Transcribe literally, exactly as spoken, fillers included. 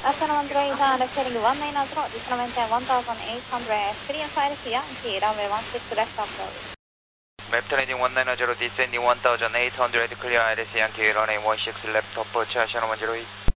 Channel one zero eight, left heading one nine zero, descend maintain one thousand eight hundred, three and five Yankee, runway one six left approach. Map training one nine zero, descending one thousand eight hundred, clear I L S Yankee, runway one six left approach, Channel one zero eight.